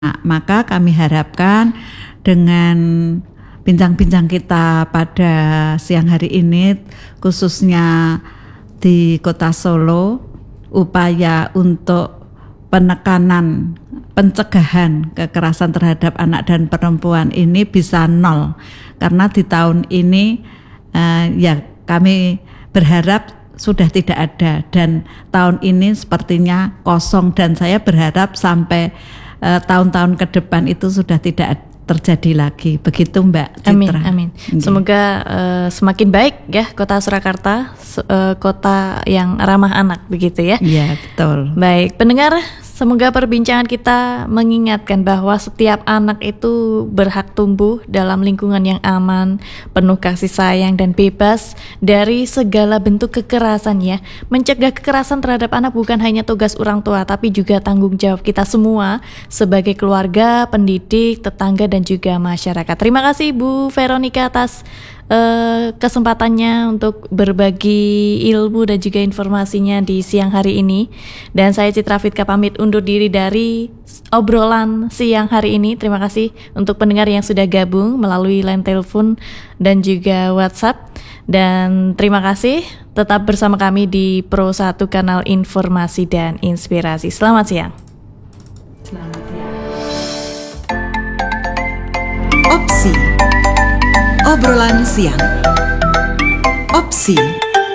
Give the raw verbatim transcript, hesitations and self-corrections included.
Maka kami harapkan dengan bincang-bincang kita pada siang hari ini, khususnya di Kota Solo, upaya untuk penekanan, pencegahan kekerasan terhadap anak dan perempuan ini bisa nol. Karena di tahun ini uh, ya kami berharap sudah tidak ada, dan tahun ini sepertinya kosong, dan saya berharap sampai uh, tahun-tahun ke depan itu sudah tidak terjadi lagi. Begitu Mbak Citra. Amin, amin. Okay. Semoga uh, semakin baik ya Kota Surakarta, uh, kota yang ramah anak begitu ya. Iya, betul. Baik, pendengar, semoga perbincangan kita mengingatkan bahwa setiap anak itu berhak tumbuh dalam lingkungan yang aman, penuh kasih sayang dan bebas dari segala bentuk kekerasan ya. Mencegah kekerasan terhadap anak bukan hanya tugas orang tua, tapi juga tanggung jawab kita semua sebagai keluarga, pendidik, tetangga dan juga masyarakat. Terima kasih Bu Veronica atas Uh, kesempatannya untuk berbagi ilmu dan juga informasinya di siang hari ini. Dan saya Citra Fitka pamit undur diri dari obrolan siang hari ini. Terima kasih untuk pendengar yang sudah gabung melalui line telepon dan juga WhatsApp. Dan terima kasih tetap bersama kami di Pro satu Kanal Informasi dan Inspirasi. Selamat siang. Selamat siang. Opsi Obrolan siang. Opsi